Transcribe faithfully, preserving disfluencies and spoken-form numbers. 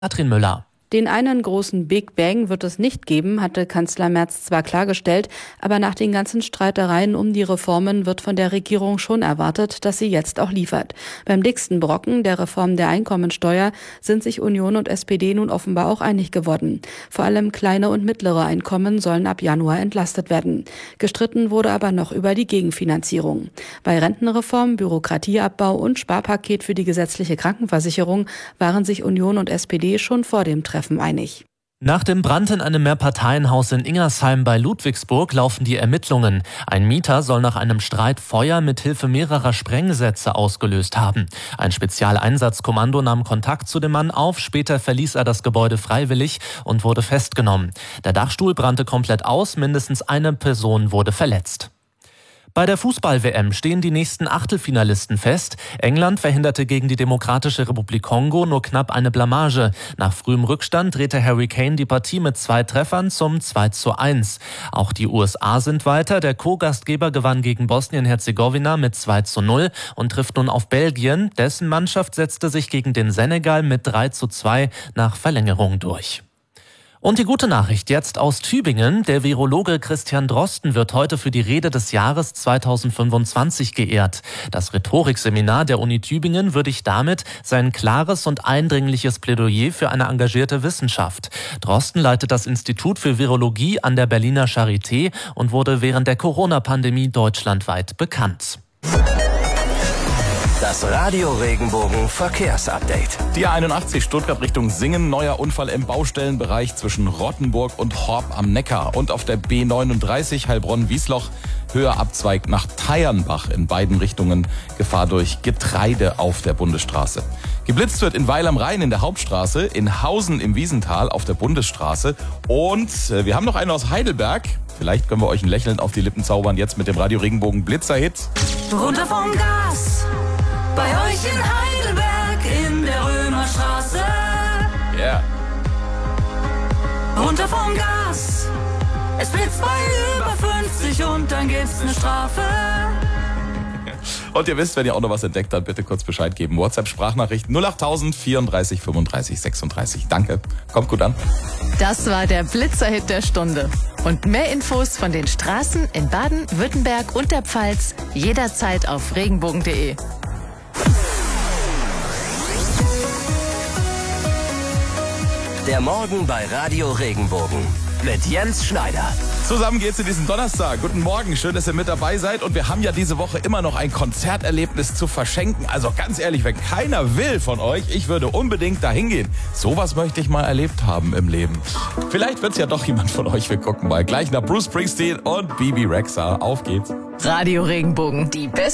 Katrin Müller. Den einen großen Big Bang wird es nicht geben, hatte Kanzler Merz zwar klargestellt, aber nach den ganzen Streitereien um die Reformen wird von der Regierung schon erwartet, dass sie jetzt auch liefert. Beim dicksten Brocken, der Reform der Einkommensteuer, sind sich Union und S P D nun offenbar auch einig geworden. Vor allem kleine und mittlere Einkommen sollen ab Januar entlastet werden. Gestritten wurde aber noch über die Gegenfinanzierung. Bei Rentenreform, Bürokratieabbau und Sparpaket für die gesetzliche Krankenversicherung waren sich Union und S P D schon vor dem Treffen einig. Nach dem Brand in einem Mehrparteienhaus in Ingersheim bei Ludwigsburg laufen die Ermittlungen. Ein Mieter soll nach einem Streit Feuer mit Hilfe mehrerer Sprengsätze ausgelöst haben. Ein Spezialeinsatzkommando nahm Kontakt zu dem Mann auf, später verließ er das Gebäude freiwillig und wurde festgenommen. Der Dachstuhl brannte komplett aus, mindestens eine Person wurde verletzt. Bei der Fußball-W M stehen die nächsten Achtelfinalisten fest. England verhinderte gegen die Demokratische Republik Kongo nur knapp eine Blamage. Nach frühem Rückstand drehte Harry Kane die Partie mit zwei Treffern zum zwei zu eins. Auch die U S A sind weiter. Der Co-Gastgeber gewann gegen Bosnien-Herzegowina mit zwei zu null und trifft nun auf Belgien. Dessen Mannschaft setzte sich gegen den Senegal mit drei zu zwei nach Verlängerung durch. Und die gute Nachricht jetzt aus Tübingen. Der Virologe Christian Drosten wird heute für die Rede des Jahres zweitausendfünfundzwanzig geehrt. Das Rhetorikseminar der Uni Tübingen würdigt damit sein klares und eindringliches Plädoyer für eine engagierte Wissenschaft. Drosten leitet das Institut für Virologie an der Berliner Charité und wurde während der Corona-Pandemie deutschlandweit bekannt. Das Radio Regenbogen Verkehrsupdate. Die A einundachtzig Stuttgart Richtung Singen. Neuer Unfall im Baustellenbereich zwischen Rottenburg und Horb am Neckar. Und auf der B neununddreißig Heilbronn-Wiesloch höher Abzweig nach Teiernbach in beiden Richtungen. Gefahr durch Getreide auf der Bundesstraße. Geblitzt wird in Weil am Rhein in der Hauptstraße, in Hausen im Wiesental auf der Bundesstraße. Und äh, wir haben noch einen aus Heidelberg. Vielleicht können wir euch ein Lächeln auf die Lippen zaubern jetzt mit dem Radio Regenbogen Blitzerhit. Runter vom Gas! Bei euch in Heidelberg in der Römerstraße. Ja. Yeah. Runter vom Gas. Es blitzt bei über fünfzig und dann gibt's eine Strafe. Und ihr wisst, wenn ihr auch noch was entdeckt habt, bitte kurz Bescheid geben. WhatsApp-Sprachnachricht null achttausend vierunddreißig fünfunddreißig sechsunddreißig. Danke. Kommt gut an. Das war der Blitzerhit der Stunde. Und mehr Infos von den Straßen in Baden, Württemberg und der Pfalz jederzeit auf regenbogen punkt de. Der Morgen bei Radio Regenbogen mit Jens Schneider. Zusammen geht's in diesen Donnerstag. Guten Morgen, schön, dass ihr mit dabei seid. Und wir haben ja diese Woche immer noch ein Konzerterlebnis zu verschenken. Also ganz ehrlich, wenn keiner will von euch, ich würde unbedingt dahin gehen. Sowas möchte ich mal erlebt haben im Leben. Vielleicht wird's ja doch jemand von euch. Wir gucken mal. Gleich nach Bruce Springsteen und Bibi Rexha. Auf geht's. Radio Regenbogen, die beste